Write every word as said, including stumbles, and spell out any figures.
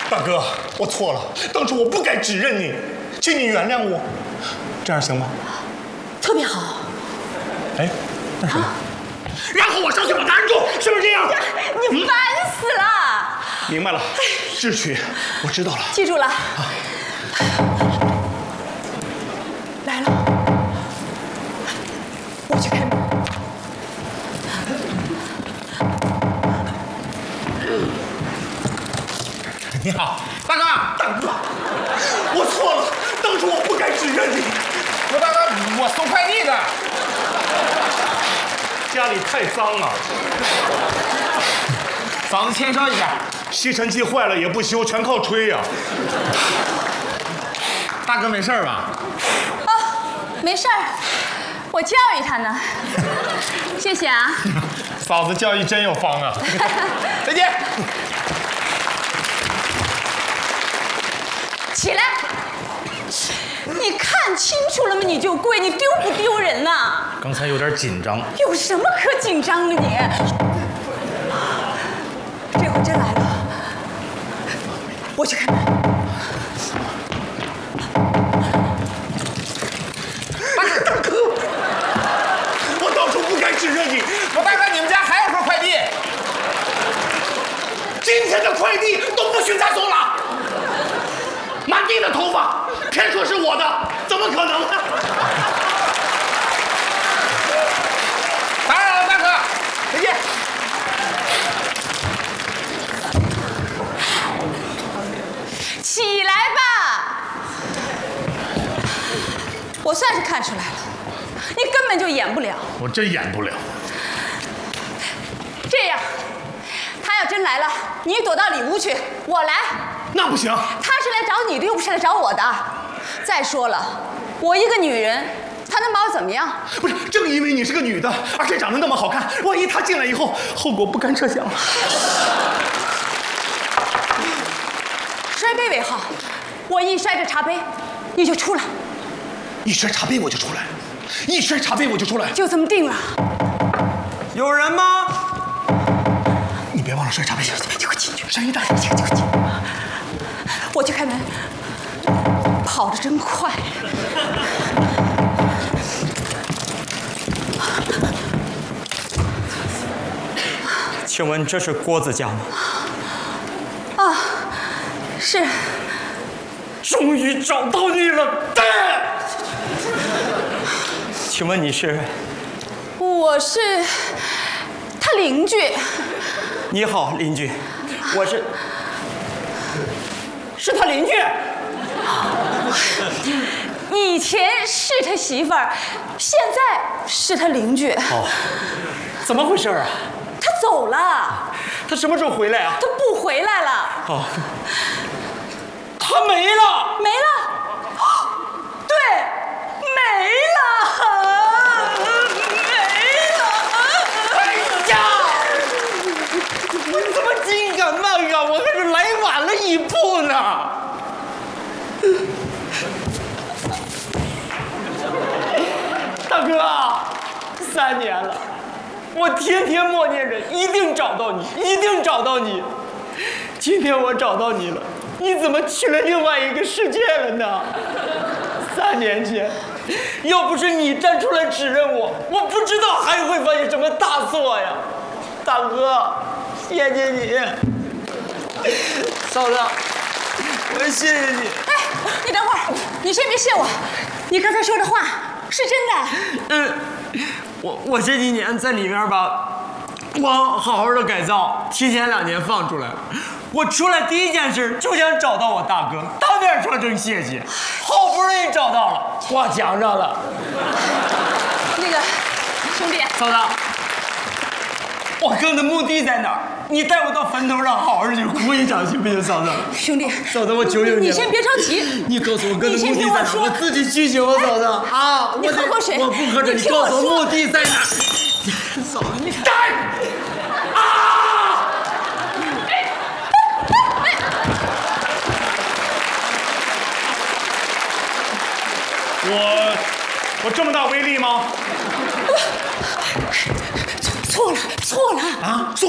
大哥，我错了，当初我不该指认你，请你原谅我，这样行吗？ 特别好。 哎，那什么？啊、然后我上去把他按住，是不是这样？ 你烦死了！ 嗯、明白了，智取，我知道了， 记住了。啊、来了，我去开门。 你好，大哥，大哥，我错了，当初我不该指认你。 我大哥，我送快递的。 家里太脏了， 嫂子签收一下。 吸尘器坏了也不修，全靠吹呀、啊。 大哥没事吧？ 哦，没事儿，我教育他呢。谢谢啊。 嫂子教育真有方啊。再见。 起来！你看清楚了吗？你就跪，你丢不丢人呐、啊？ 刚才有点紧张。 有什么可紧张的你？这回真来了，我去开门。 大哥，我当初不该指认你。 我大哥，你们家还有份快递？ 今天的快递都不许再送了。满地的头发，偏说是我的，怎么可能呢？ 当然了，大哥，再见。 起来吧！我算是看出来了，你根本就演不了。 我真演不了。 这样，他要真来了，你躲到里屋去，我来。 那不行， 他是来找你的，又不是来找我的。再说了，我一个女人，他能把我怎么样？ 不是，正因为你是个女的，而且长得那么好看，万一他进来以后，后果不堪设想。 摔杯为号，我一摔这茶杯，你就出来。 一摔茶杯我就出来，一摔茶杯我就出来， 就这么定了。 有人吗？ 你别忘了摔茶杯。 你快进去， 声音大点，你快进去。我去开门，跑得真快。 请问这是郭子家吗？ 啊，是。 终于找到你了，对。请问你是？ 我是他邻居。 你好，邻居，我是。是他邻居。 以前是他媳妇儿，现在是他邻居。 哦，怎么回事啊？ 他走了。 他什么时候回来啊？ 他不回来了。 哦，他没了。 没了。对，没了，没了。 哎呀！你怎么紧赶慢赶？我可是来晚了一步呢。大哥啊，三年了，我天天默念着，一定找到你，一定找到你。今天我找到你了，你怎么去了另外一个世界了呢？三年前，要不是你站出来指认我，我不知道还会犯下什么大错呀。大哥，谢谢你。嫂子，我谢谢你。 哎，你等会儿，你先别谢我，你刚才说的话是真的。 嗯，我我这几年在里面吧，我好好的改造，提前两年放出来了。我出来第一件事就想找到我大哥，当面说声谢谢。好不容易找到了，挂墙上了。 那个兄弟， 嫂子，我哥的墓地在哪儿？你带我到坟头上好好去哭一场，行不行，嫂子？ 兄弟， 嫂子，我求求你了， 你先别着急， 你告诉我哥的墓地在哪儿， 我, 我自己去行吗，嫂子？啊， 你喝口水， 我不喝水，你告诉我墓地在哪儿？嫂子，你站！啊！ 我我这么大威力吗？ 错了，错了啊！